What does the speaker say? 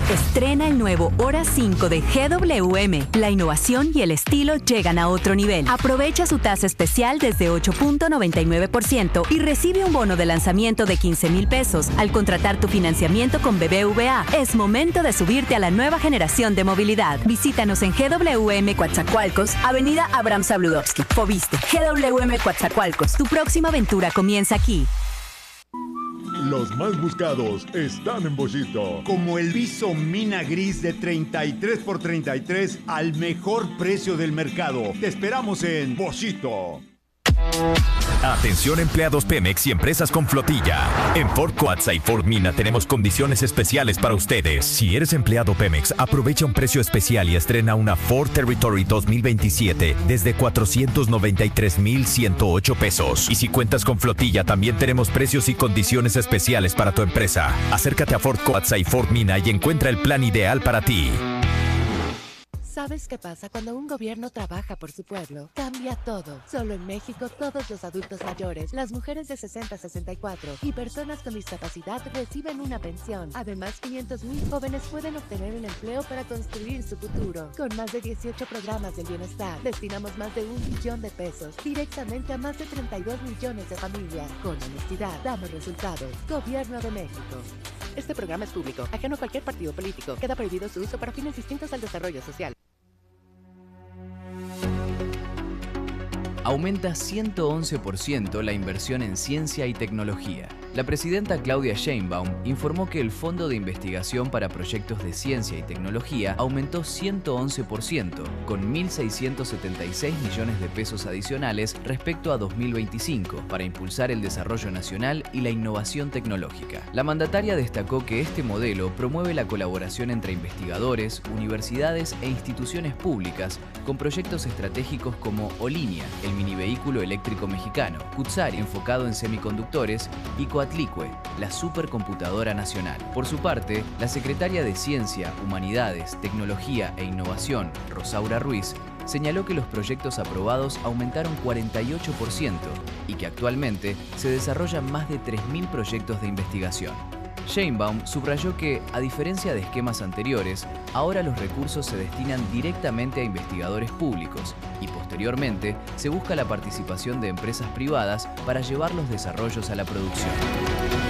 Estrena el nuevo Hora 5 de GWM. La innovación y el estilo llegan a otro nivel. Aprovecha su tasa especial desde 8.99% y recibe un bono de lanzamiento de 15,000 pesos al contratar tu financiamiento con BBVA. Es momento de subirte a la nueva generación de movilidad. Visítanos en GWM Coatzacoalcos, Avenida Abraham Sabludowski. Fobiste. GWM Coatzacoalcos. Tu próxima aventura comienza aquí. Los más buscados están en Boschito. Como el viso mina gris de 33 por 33 al mejor precio del mercado. Te esperamos en Boschito. Atención empleados Pemex y empresas con flotilla. En Ford Coatza y Ford Mina tenemos condiciones especiales para ustedes. Si eres empleado Pemex, aprovecha un precio especial y estrena una Ford Territory 2027 desde 493,108 pesos. Y si cuentas con flotilla, también tenemos precios y condiciones especiales para tu empresa. Acércate a Ford Coatza y Ford Mina y encuentra el plan ideal para ti. ¿Sabes qué pasa cuando un gobierno trabaja por su pueblo? Cambia todo. Solo en México, todos los adultos mayores, las mujeres de 60 a 64 y personas con discapacidad reciben una pensión. Además, 500,000 jóvenes pueden obtener un empleo para construir su futuro. Con más de 18 programas del bienestar, destinamos más de 1 billón de pesos directamente a más de 32 millones de familias. Con honestidad, damos resultados. Gobierno de México. Este programa es público, ajeno a cualquier partido político. Queda prohibido su uso para fines distintos al desarrollo social. Aumenta 111% la inversión en ciencia y tecnología. La presidenta Claudia Sheinbaum informó que el Fondo de Investigación para Proyectos de Ciencia y Tecnología aumentó 111%, con 1.676 millones de pesos adicionales respecto a 2025, para impulsar el desarrollo nacional y la innovación tecnológica. La mandataria destacó que este modelo promueve la colaboración entre investigadores, universidades e instituciones públicas con proyectos estratégicos como Olinia, el minivehículo eléctrico mexicano, Cutzari, enfocado en semiconductores, y Coatlicue, la supercomputadora nacional. Por su parte, la secretaria de Ciencia, Humanidades, Tecnología e Innovación, Rosaura Ruiz, señaló que los proyectos aprobados aumentaron 48% y que actualmente se desarrollan más de 3.000 proyectos de investigación. Sheinbaum subrayó que, a diferencia de esquemas anteriores, ahora los recursos se destinan directamente a investigadores públicos y posteriormente se busca la participación de empresas privadas para llevar los desarrollos a la producción.